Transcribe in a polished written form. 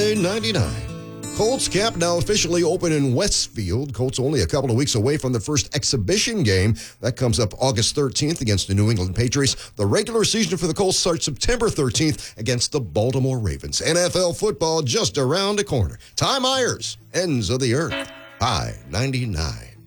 I-99. Colts camp now officially open in Westfield. Colts only a couple of weeks away from the first exhibition game. That comes up August 13th against the New England Patriots. The regular season for the Colts starts September 13th against the Baltimore Ravens. NFL football just around the corner. Ty Myers, Ends of the Earth, I-99.